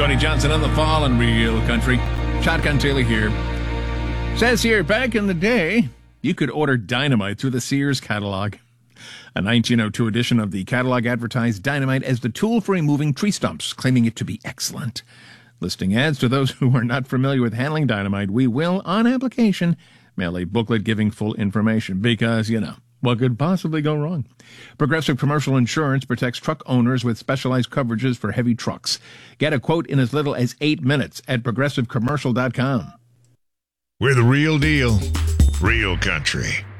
Cody Johnson on the fall in Real Country. Shotgun Taylor here. Says here, back in the day, you could order dynamite through the Sears catalog. A 1902 edition of the catalog advertised dynamite as the tool for removing tree stumps, claiming it to be excellent. Listing ads to those who are not familiar with handling dynamite, we will, on application, mail a booklet giving full information because, what could possibly go wrong? Progressive Commercial Insurance protects truck owners with specialized coverages for heavy trucks. Get a quote in as little as 8 minutes at progressivecommercial.com. We're the real deal, real country.